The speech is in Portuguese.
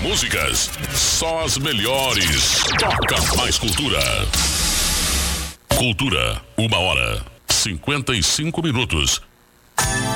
músicas, só as melhores. Toca mais cultura. Cultura, 1h55.